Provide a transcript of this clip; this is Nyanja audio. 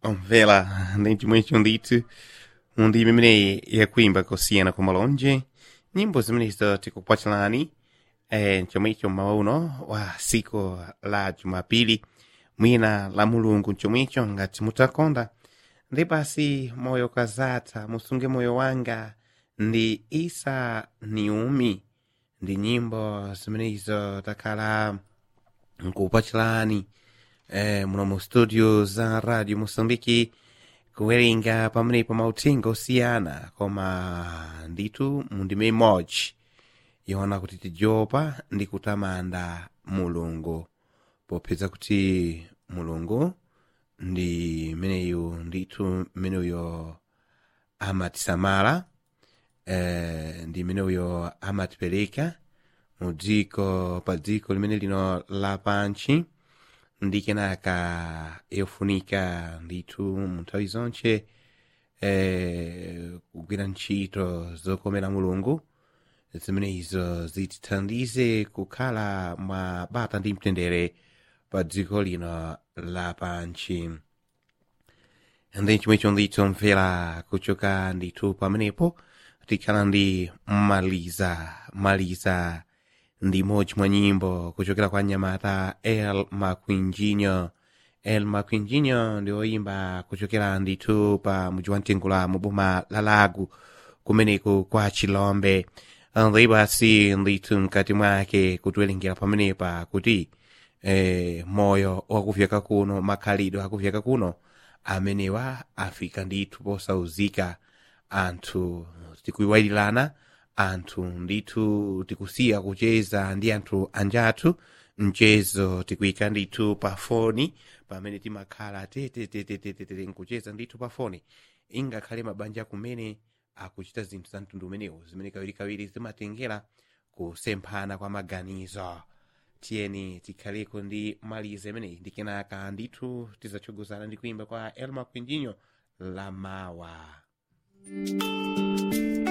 Omvela, ndinchimwecho ndithu mundi mimene yakuimba kusiyana kumalonje nyimbo zimenezo tikupatsalani chomwecho mmawa uno wa siku la Jumapili mwina la mulungu chomwecho ngati mutakonda ndi basi moyo kazatha musunge moyo wanga ndi Isa Niumi ndi nyimbo zimenezo takhala nkupatsalani muno mu studio za Radio Mosambiki kuwerenga pamenepo mauthenga osiyana koma ndithu mundime imodzi yona kuti tijopa ndi kutamanda mulungu popeza kuti mulungu ndi meneyu ndithu meneyo amatisamala ndi meneyo amatipereka mu dziko pa dziko limene lino lapansi ndi kenaka yofunika ndithu munthawi zonse kugwira ntchito zokomera mulungu zimenezo zitithandize kukhala mwa bata ndi mtendere pa dziko lino lapansi ndi chomwecho ndithu mvera kuchoka ndithu pamenepo tikhala ndi maliza ndi imodzi mwa nyimbo kuchokera kwa nyamata El Makwinjinho ndi oyimba kuchokera ndithu pa mudzi wa Mtengula mu boma la Lago kumeneko kwa Chilombe ndi basi ndithu mkati mwake kutiwerengera pamenepa kuti moyo wakufyeka kuno makhalidwe akufyeka kuno amenewa afika ndithu posauzika anthu tikuyiwalirana anthu ndithu tikusiya kucheza ndi anthu anjathu mchezo tikuyika ndithu pa foni pamene timakhala tete nkucheza ndithu pa foni ingakhale mabanja kumene akuchita zinthu za mtundu umenewu zimene kawirikawiri zimatengera kusemphana kwa maganizo tiyeni tikhaleko ndi maliza imeneyi ndi kenaka ndithu tizatsogozana ndi kuimba kwa El Makwinjinho la mawa.